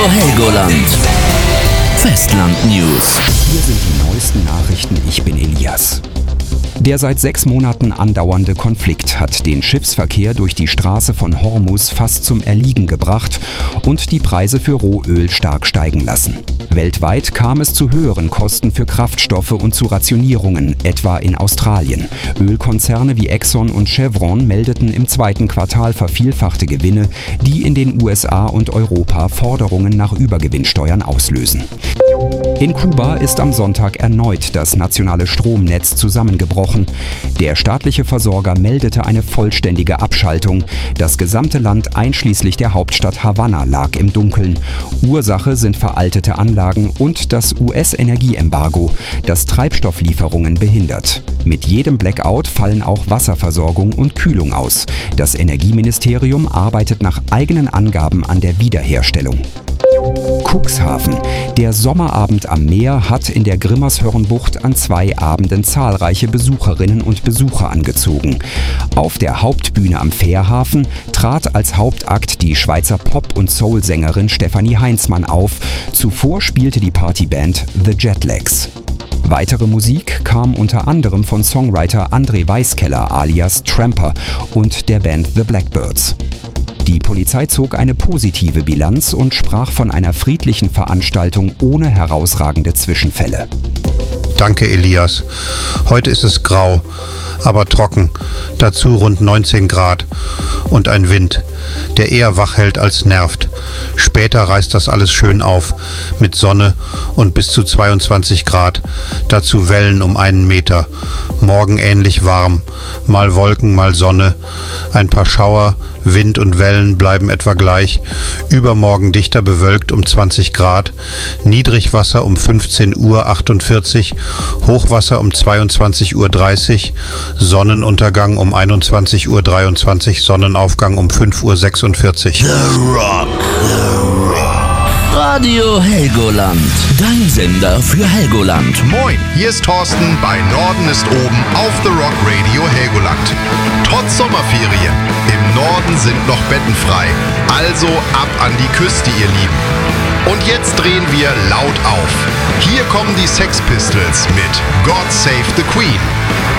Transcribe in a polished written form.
Helgoland. Festland News. Hier sind die neuesten Nachrichten. Ich bin Elias. Der seit 6 Monaten andauernde Konflikt hat den Schiffsverkehr durch die Straße von Hormuz fast zum Erliegen gebracht und die Preise für Rohöl stark steigen lassen. Weltweit kam es zu höheren Kosten für Kraftstoffe und zu Rationierungen, etwa in Australien. Ölkonzerne wie Exxon und Chevron meldeten im 2. Quartal vervielfachte Gewinne, die in den USA und Europa Forderungen nach Übergewinnsteuern auslösen. In Kuba ist am Sonntag erneut das nationale Stromnetz zusammengebrochen. Der staatliche Versorger meldete eine vollständige Abschaltung. Das gesamte Land einschließlich der Hauptstadt Havanna lag im Dunkeln. Ursache sind veraltete Anlagen und das US-Energieembargo, das Treibstofflieferungen behindert. Mit jedem Blackout fallen auch Wasserversorgung und Kühlung aus. Das Energieministerium arbeitet nach eigenen Angaben an der Wiederherstellung. Cuxhaven. Der Sommerabend am Meer hat in der Grimmershörnbucht an 2 Abenden zahlreiche Besucherinnen und Besucher angezogen. Auf der Hauptbühne am Fährhafen trat als Hauptakt die Schweizer Pop- und Soul-Sängerin Stefanie Heinzmann auf. Zuvor spielte die Partyband The Jetlags. Weitere Musik kam unter anderem von Songwriter André Weiskeller alias Tramper und der Band The Blackbirds. Die Polizei zog eine positive Bilanz und sprach von einer friedlichen Veranstaltung ohne herausragende Zwischenfälle. Danke, Elias. Heute ist es grau, aber trocken. Dazu rund 19 Grad und ein Wind, der eher wach hält als nervt. Später reißt das alles schön auf, mit Sonne und bis zu 22 Grad. Dazu Wellen um 1 Meter. Morgen ähnlich warm. Mal Wolken, mal Sonne. Ein paar Schauer, Wind und Wellen bleiben etwa gleich. Übermorgen dichter bewölkt um 20 Grad. Niedrigwasser um 15:48 Uhr. Hochwasser um 22:30 Uhr. Sonnenuntergang um 21:23 Uhr. Sonnenaufgang um 5:46 Uhr. The Rock. Radio Helgoland. Dein Sender für Helgoland. Moin, hier ist Thorsten bei Norden ist oben auf The Rock Radio Helgoland. Trotz Sommerferien, im Norden sind noch Betten frei. Also ab an die Küste, ihr Lieben. Und jetzt drehen wir laut auf. Hier kommen die Sex Pistols mit God Save the Queen.